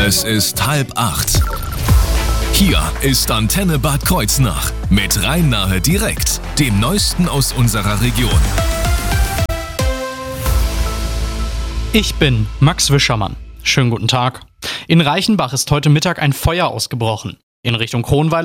Es ist 7:30. Hier ist Antenne Bad Kreuznach mit Rhein-Nahe direkt, dem Neuesten aus unserer Region. Ich bin Max Wischermann. Schönen guten Tag. In Reichenbach ist heute Mittag ein Feuer ausgebrochen. In Richtung Kronweiler